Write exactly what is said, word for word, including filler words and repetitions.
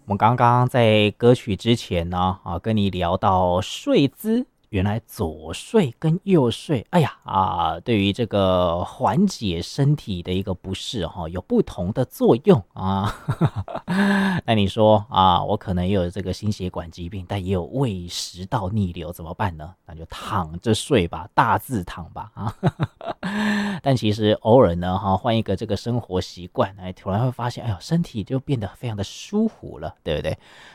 我们刚刚在歌曲之前呢，啊，跟你聊到睡姿，原来左睡跟右睡，哎呀啊，对于这个缓解身体的一个不适哈、有不同的作用啊。那你说啊，我可能也有这个心血管疾病，但也有胃食道逆流，怎么办呢？那就躺着睡吧，大字躺吧啊。但其实偶尔呢，哈，换一个这个生活习惯，哎，突然会发现，哎呦，身体就变得非常的舒服了，对不对？